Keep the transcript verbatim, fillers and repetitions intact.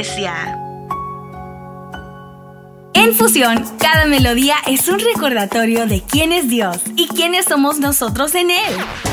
iglesia. En Fusión, cada melodía es un recordatorio de quién es Dios y quiénes somos nosotros en Él.